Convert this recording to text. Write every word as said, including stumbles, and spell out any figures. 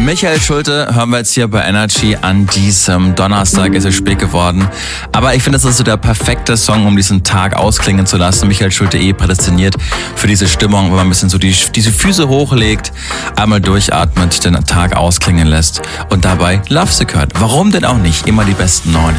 Michael Schulte hören wir jetzt hier bei Energy an diesem Donnerstag. Es ist spät geworden. Aber ich finde, das ist so der perfekte Song, um diesen Tag ausklingen zu lassen. Michael Schulte eh prädestiniert für diese Stimmung, wo man ein bisschen so die, diese Füße hochlegt, einmal durchatmet, den Tag ausklingen lässt und dabei Lovesick hört. Warum denn auch nicht? Immer die besten neuen Hits.